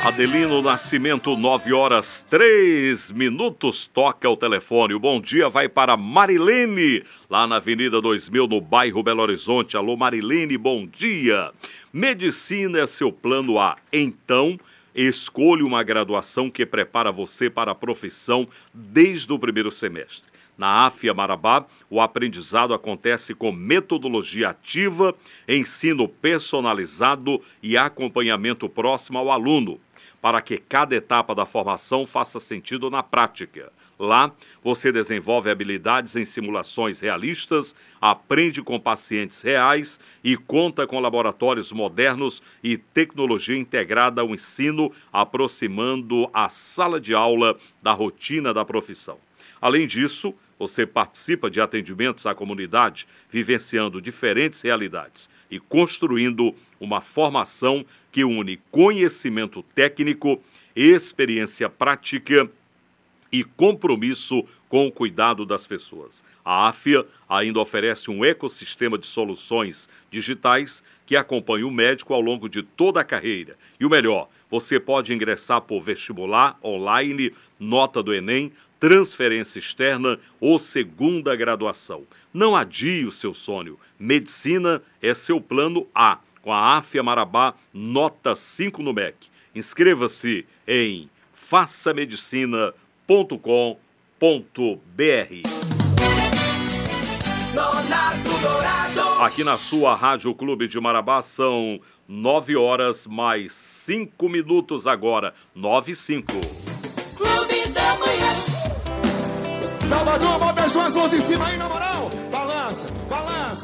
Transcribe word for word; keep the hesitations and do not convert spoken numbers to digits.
Adelino Nascimento, nove horas, três minutos, toca o telefone. O bom dia vai para Marilene, lá na Avenida dois mil, no bairro Belo Horizonte. Alô, Marilene, bom dia. Medicina é seu plano A. Então, escolha uma graduação que prepara você para a profissão desde o primeiro semestre. Na AFIA Marabá, o aprendizado acontece com metodologia ativa, ensino personalizado e acompanhamento próximo ao aluno, para que cada etapa da formação faça sentido na prática. Lá, você desenvolve habilidades em simulações realistas, aprende com pacientes reais e conta com laboratórios modernos e tecnologia integrada ao ensino, aproximando a sala de aula da rotina da profissão. Além disso, você participa de atendimentos à comunidade, vivenciando diferentes realidades e construindo uma formação que une conhecimento técnico, experiência prática e compromisso com o cuidado das pessoas. A AFIA ainda oferece um ecossistema de soluções digitais que acompanha o médico ao longo de toda a carreira. E o melhor, você pode ingressar por vestibular, online, nota do Enem, transferência externa ou segunda graduação. Não adie o seu sonho. Medicina é seu plano A. Com a AFIA Marabá, nota cinco no M E C. Inscreva-se em faça medicina ponto com ponto br. Aqui na sua Rádio Clube de Marabá são nove horas mais cinco minutos agora. nove e cinco. Clube da Manhã. Salvador, bota as suas mãos em cima aí, na moral. Balança, balança.